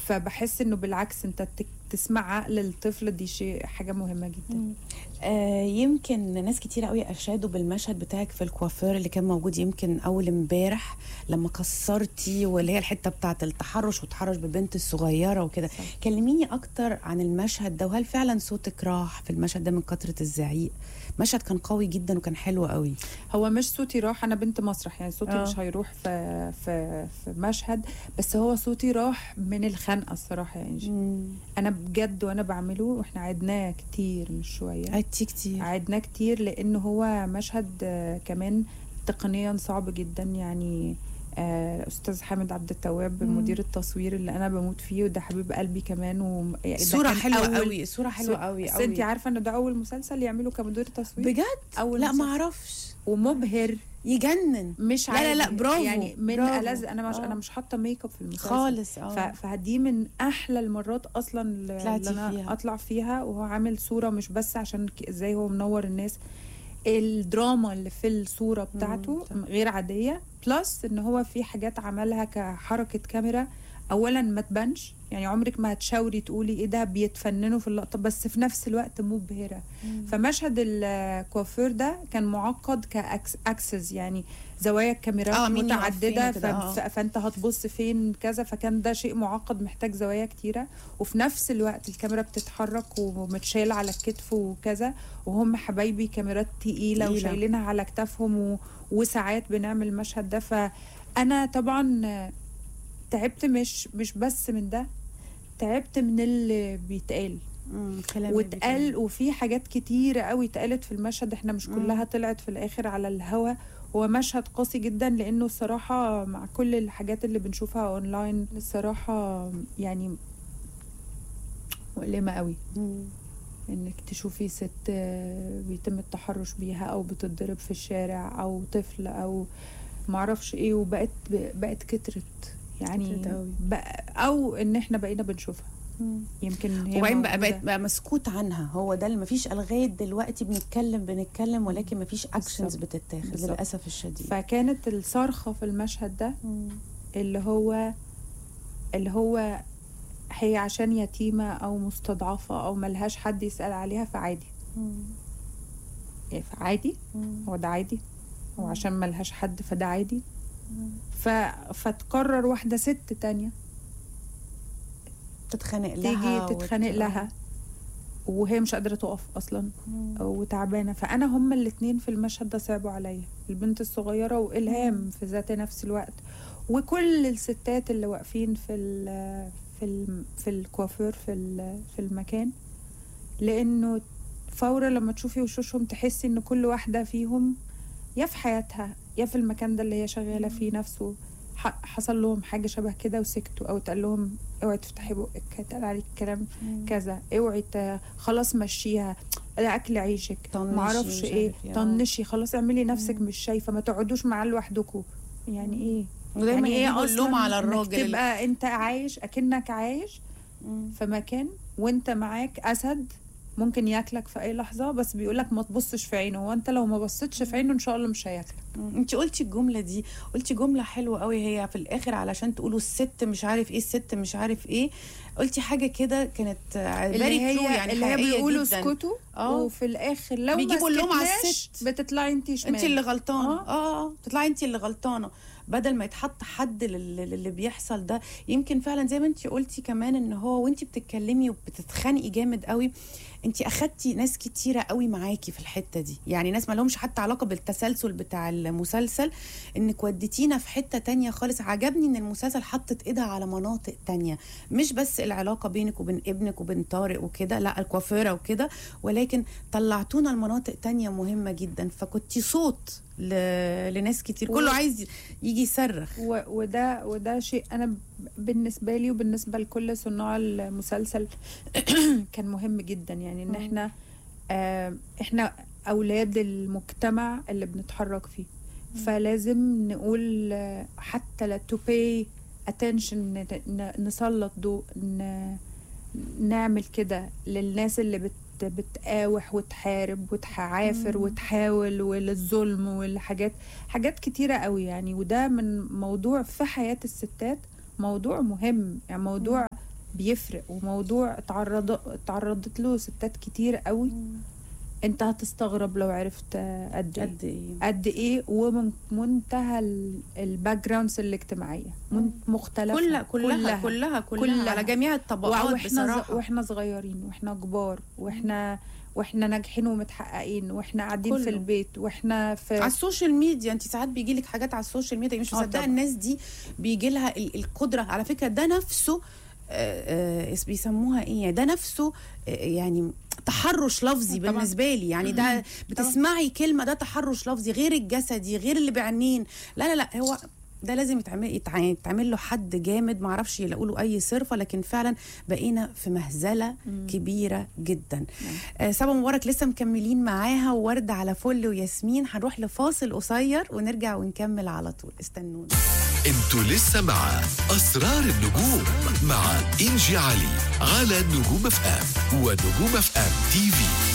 فبحس انه بالعكس انت تسمع عقل الطفل، دي شيء حاجه مهمه جدا. يمكن ناس كتير قوي اشادوا بالمشهد بتاعك في الكوافير اللي كان موجود يمكن اول امبارح لما كسرتي، واللي هي الحته بتاعه التحرش وتحرش بالبنت الصغيره وكده. كلميني اكتر عن المشهد ده، وهل فعلا صوتك راح في المشهد ده من كتره الزعيق؟ مشهد كان قوي جدا وكان حلو قوي. هو مش صوتي راح، انا بنت مسرح يعني صوتي مش هيروح في مشهد، بس هو صوتي راح من الخنقه الصراحه يعني. انا بجد وانا بعمله، واحنا عدناه كتير مش شويه، عدناه كتير لان هو مشهد كمان تقنيا صعب جدا يعني. استاذ حامد عبد التواب مدير التصوير اللي انا بموت فيه، وده حبيب قلبي كمان. الصوره حلوه قوي، الصوره حلوه قوي. بس انت عارفه ان ده اول مسلسل يعمله كمدير تصوير بجد؟ لا ما اعرفش. ومبهر يجنن. مش لا لا لا برافو يعني من ألذ. انا مش حاطه ميك اب في المسلسل خالص. فدي من احلى المرات اصلا اللي انا فيها. اطلع فيها. وهو عامل صوره مش بس عشان ازاي هو منور الناس، الدراما اللي في الصوره بتاعته غير عاديه، بلس ان هو في حاجات عملها كحركه كاميرا اولا ما تبانش، يعني عمرك ما هتشاوري تقولي ايه ده بيتفننوا في اللقطه، بس في نفس الوقت مبهره. فمشهد الكوافير ده كان معقد كاكسس، يعني زوايا الكاميرات متعدده، فانت هتبص فين كذا، فكان ده شيء معقد محتاج زوايا كتيره. وفي نفس الوقت الكاميرا بتتحرك ومتشال على الكتف وكذا، وهم حبايبي كاميرات تقيله وشايلينها على كتافهم وساعات بنعمل المشهد ده. فانا طبعا تعبت مش بس من ده، تعبت من اللي بيتقال واتقال. وفي حاجات كتيرة قوي اتقالت في المشهد، احنا مش كلها طلعت في الاخر على الهوا. هو مشهد قاسي جدا لانه الصراحة مع كل الحاجات اللي بنشوفها اونلاين الصراحة يعني مؤلمة قوي. انك تشوفي ست بيتم التحرش بيها او بتتضرب في الشارع او طفل او معرفش ايه، وبقت كترت يعني او ان احنا بقينا بنشوفها. يمكن هي وبعدين بقى مسكوت عنها. هو ده اللي مفيش لغايه دلوقتي، بنتكلم ولكن مفيش اكشنز بتتاخد للاسف الشديد. فكانت الصرخه في المشهد ده اللي هو هي عشان يتيمه او مستضعفه او ملهاش حد يسال عليها فعادي. فعادي. هو ده عادي، هو عشان ملهاش حد فده عادي. فتقرر واحدة ست تانية تتخانق لها، تيجي تتخانق لها وهي مش قادرة تقف أصلا وتعبانة. فأنا هما الاتنين في المشهد ده صعبوا عليا، البنت الصغيرة وإلهام في ذات نفس الوقت، وكل الستات اللي واقفين في الكوافير في المكان. لأنه فورا لما تشوفي وشوشهم تحسي إن كل واحدة فيهم يا في حياتها يا في المكان ده اللي هي شغالة فيه نفسه حصل لهم حاجة شبه كده وسكتوا، أو تقال لهم اوعي تفتحي بقك، هيتقال عليك كلام كذا، اوعي خلاص مشيها، ده أكل عيشك، معرفش ايه، طنشي خلاص، اعملي نفسك مش شايفة، ما تقعدوش معاه لوحدكم. يعني ايه؟ ودايما يعني ايه اللوم على الراجل؟ تبقى انت عايش اكنك عايش في مكان وانت معاك أسد ممكن ياكلك في اي لحظه، بس بيقولك ما تبصش في عينه، وانت لو ما بصيتش في عينه ان شاء الله مش هياكلك. انت قلتي الجمله دي، قلتي جمله حلوه قوي، هي في الاخر علشان تقولوا الست مش عارف ايه، الست مش عارف ايه، قلتي حاجه كده كانت اللي هي يعني اللي هي بيقولوا اسكتوا وفي الاخر لو بيجيبوا اللوم على الست، بتطلعي انت شمال، انت اللي غلطانه. تطلعي انت اللي غلطانه، بدل ما يتحط حد اللي بيحصل ده. يمكن فعلا زي ما انت قلتي كمان ان هو وانت بتتكلمي وبتتخانقي جامد قوي، انت اخدتي ناس كتيره قوي معاكي في الحته دي، يعني ناس ما لهمش حتى علاقه بالتسلسل بتاع المسلسل، انك وديتينا في حته تانية خالص. عجبني ان المسلسل حطت ايدها على مناطق تانية، مش بس العلاقه بينك وبين ابنك وبين طارق وكده، لا الكوافيره وكده، ولكن طلعتونا المناطق تانية مهمه جدا. فكنتي صوت لناس كتير، كله عايز يجي يصرخ. وده شيء انا بالنسبه لي وبالنسبه لكل صناع المسلسل كان مهم جدا، يعني ان احنا اولاد المجتمع اللي بنتحرك فيه، فلازم نقول حتى لا to pay attention، نسلط ضوء، نعمل كده للناس اللي بتقاوح وتحارب وتعافر وتحاول، وللظلم حاجات كتيرة قوي يعني. وده من موضوع في حياة الستات، موضوع مهم، يعني موضوع بيفرق، وموضوع اتعرضت له ستات كتير قوي. انت هتستغرب لو عرفت قد ايه ومن منتهى الباك جراوندز الاجتماعيه مختلفه كلها على جميع الطبقات بصراحه. واحنا صغيرين واحنا كبار واحنا ناجحين ومتحققين واحنا قاعدين في البيت واحنا على السوشيال ميديا. انت ساعات بيجي لك حاجات على السوشيال ميديا مش مصدقه الناس دي بيجي لها القدره. على فكره ده نفسه بيسموها ايه، ده نفسه يعني تحرش لفظي بالنسبه لي. يعني ده بتسمعي كلمه، ده تحرش لفظي غير الجسدي غير اللي بعينين. لا هو ده لازم يتعمل له حد جامد، معرفش يلاقوا له اي صرفه. لكن فعلا بقينا في مهزله كبيره جدا. سبا مبارك لسه مكملين معاها، وورده على فل وياسمين. هنروح لفاصل قصير ونرجع ونكمل على طول، استنونا. انتوا لسه مع اسرار النجوم مع إنجي علي على نجوم اف ام ونجوم اف ام تي في.